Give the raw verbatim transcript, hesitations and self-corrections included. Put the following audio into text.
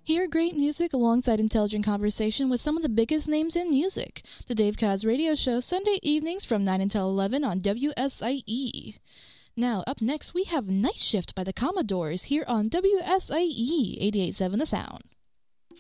Hear great music alongside intelligent conversation with some of the biggest names in music. The Dave Kaz Radio Show, Sunday evenings from nine until eleven on W S I E. Now, up next, we have Night Shift by the Commodores here on W S I E eighty-eight point seven The Sound.